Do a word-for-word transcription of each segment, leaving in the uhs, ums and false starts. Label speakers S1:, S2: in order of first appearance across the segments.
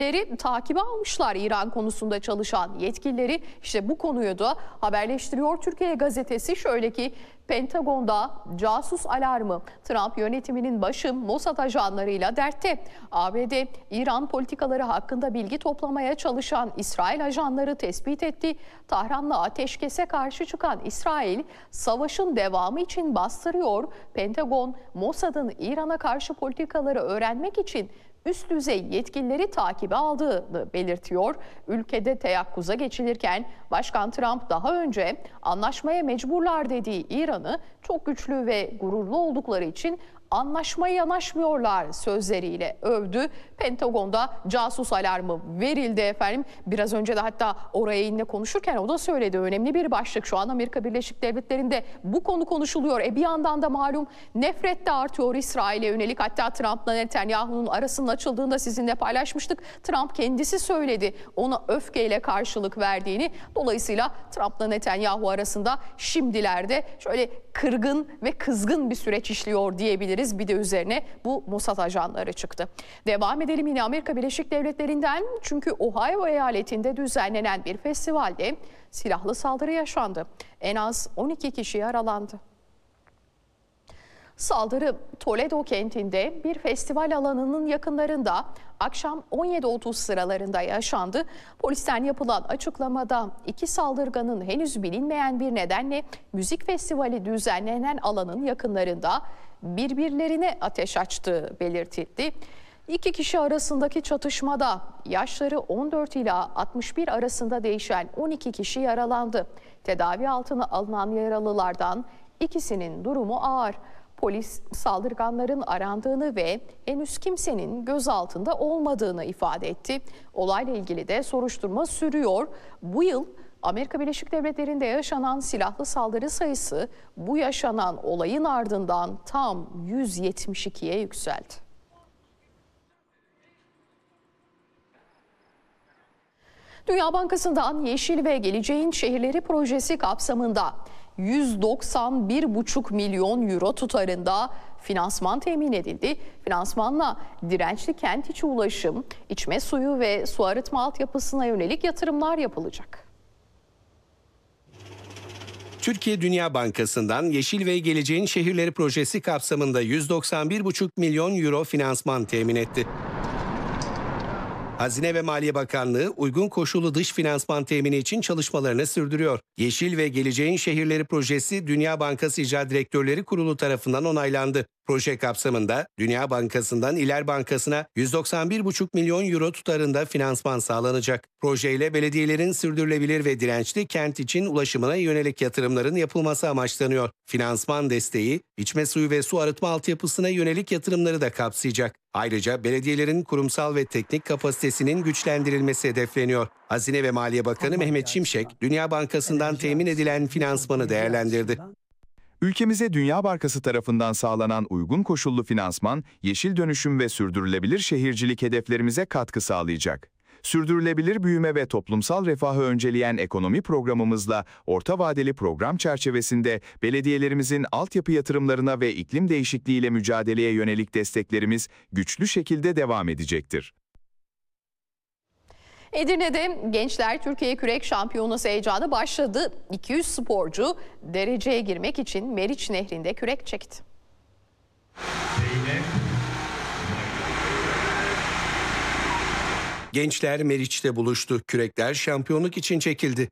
S1: takibe almışlar İran konusunda çalışan yetkilileri. İşte bu konuyu da haberleştiriyor Türkiye gazetesi. Şöyle ki Pentagon'da casus alarmı, Trump yönetiminin başı Mossad ajanlarıyla dertte. A B D, İran politikaları hakkında bilgi toplamaya çalışan İsrail ajanları tespit etti. Tahran'la ateşkese karşı çıkan İsrail, savaşın devamı için bastırıyor. Pentagon, Mossad'ın İran'a karşı politikaları öğrenmek için üst düzey yetkilileri takibe aldığını belirtiyor. Ülkede teyakkuza geçilirken Başkan Trump daha önce anlaşmaya mecburlar dediği İran'ı çok güçlü ve gururlu oldukları için anlaşmaya yanaşmıyorlar sözleriyle övdü. Pentagon'da casus alarmı verildi efendim. Biraz önce de hatta oraya yine konuşurken o da söyledi. Önemli bir başlık şu an Amerika Birleşik Devletleri'nde bu konu konuşuluyor. E bir yandan da malum nefret de artıyor İsrail'e yönelik. Hatta Trump'la Netanyahu'nun arasının açıldığında sizinle paylaşmıştık. Trump kendisi söyledi ona öfkeyle karşılık verdiğini. Dolayısıyla Trump'la Netanyahu arasında şimdilerde şöyle kırgın ve kızgın bir süreç işliyor diyebiliriz. Bir de üzerine bu Mossad ajanları çıktı. Devam edelim yine Amerika Birleşik Devletleri'nden. Çünkü Ohio eyaletinde düzenlenen bir festivalde silahlı saldırı yaşandı. En az on iki kişi yaralandı. Saldırı Toledo kentinde bir festival alanının yakınlarında akşam on yedi otuz sıralarında yaşandı. Polisten yapılan açıklamada iki saldırganın henüz bilinmeyen bir nedenle müzik festivali düzenlenen alanın yakınlarında birbirlerine ateş açtığı belirtildi. İki kişi arasındaki çatışmada yaşları on dört ila altmış bir arasında değişen on iki kişi yaralandı. Tedavi altına alınan yaralılardan ikisinin durumu ağır. Polis saldırganların arandığını ve henüz kimsenin gözaltında olmadığını ifade etti. Olayla ilgili de soruşturma sürüyor. Bu yıl Amerika Birleşik Devletleri'nde yaşanan silahlı saldırı sayısı bu yaşanan olayın ardından tam yüz yetmiş ikiye yükseldi. Dünya Bankası'ndan Yeşil ve Geleceğin Şehirleri projesi kapsamında yüz doksan bir buçuk milyon euro tutarında finansman temin edildi. Finansmanla dirençli kent içi ulaşım, içme suyu ve su arıtma altyapısına yönelik yatırımlar yapılacak.
S2: Türkiye Dünya Bankası'ndan Yeşil ve Geleceğin Şehirleri projesi kapsamında yüz doksan bir buçuk milyon euro finansman temin etti. Hazine ve Maliye Bakanlığı uygun koşullu dış finansman temini için çalışmalarını sürdürüyor. Yeşil ve Geleceğin Şehirleri projesi Dünya Bankası İcra Direktörleri Kurulu tarafından onaylandı. Proje kapsamında Dünya Bankası'ndan İler Bankası'na yüz doksan bir buçuk milyon euro tutarında finansman sağlanacak. Projeyle belediyelerin sürdürülebilir ve dirençli kent için ulaşımına yönelik yatırımların yapılması amaçlanıyor. Finansman desteği, içme suyu ve su arıtma altyapısına yönelik yatırımları da kapsayacak. Ayrıca belediyelerin kurumsal ve teknik kapasitesinin güçlendirilmesi hedefleniyor. Hazine ve Maliye Bakanı Mehmet Şimşek, Dünya Bankası'ndan temin edilen finansmanı değerlendirdi.
S3: Ülkemize Dünya Bankası tarafından sağlanan uygun koşullu finansman, yeşil dönüşüm ve sürdürülebilir şehircilik hedeflerimize katkı sağlayacak. Sürdürülebilir büyüme ve toplumsal refahı önceleyen ekonomi programımızla orta vadeli program çerçevesinde belediyelerimizin altyapı yatırımlarına ve iklim değişikliğiyle mücadeleye yönelik desteklerimiz güçlü şekilde devam edecektir.
S1: Edirne'de Gençler Türkiye Kürek Şampiyonası heyecanı başladı. iki yüz sporcu dereceye girmek için Meriç Nehri'nde kürek çekti.
S2: Gençler Meriç'te buluştu. Kürekler şampiyonluk için çekildi.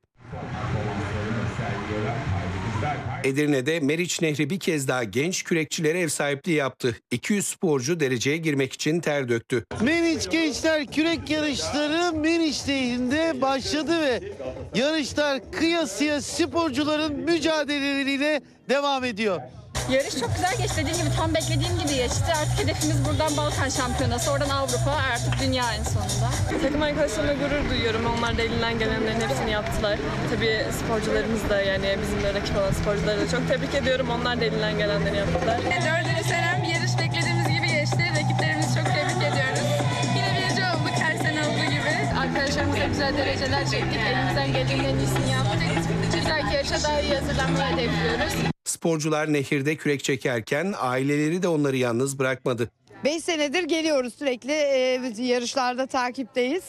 S2: Edirne'de Meriç Nehri bir kez daha genç kürekçilere ev sahipliği yaptı. iki yüz sporcu dereceye girmek için ter döktü.
S4: Meriç Gençler Kürek Yarışları Meriç Nehri'nde başladı ve yarışlar kıyasıya sporcuların mücadeleleriyle devam ediyor.
S5: Yarış çok güzel geçti. Dediğim gibi tam beklediğim gibi geçti. Artık hedefimiz buradan Balkan Şampiyonası, oradan Avrupa, artık dünya en sonunda.
S6: Takım arkadaşlarımla gurur duyuyorum. Onlar da elinden gelenlerin hepsini yaptılar. Tabii sporcularımız da, yani bizimle rakip olan sporcuları da çok tebrik ediyorum. Onlar da elinden gelenlerini yaptılar.
S5: Dördüncü senem yarış beklediğimiz gibi geçti. Rakiplerimizi çok tebrik ediyoruz. Yine birinci olduk her sene olduğu gibi. Arkadaşlarımızla güzel dereceler çektik. Elimizden gelenin en iyisini yaptık. Güzel yarışa daha iyi hazırlanmayı hedefliyoruz.
S2: Sporcular nehirde kürek çekerken aileleri de onları yalnız bırakmadı.
S7: beş senedir geliyoruz, sürekli e, yarışlarda takipteyiz.